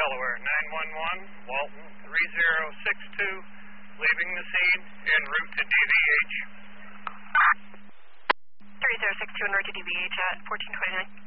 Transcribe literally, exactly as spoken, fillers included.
Delaware, nine one one, Walton three zero six two, leaving the scene en route to D V H. three zero six two en route to D V H at fourteen twenty-nine.